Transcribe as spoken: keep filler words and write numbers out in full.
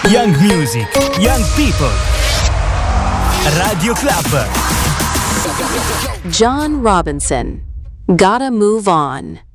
Young music, young people. Radio Club. John Robinson, Gotta Move On.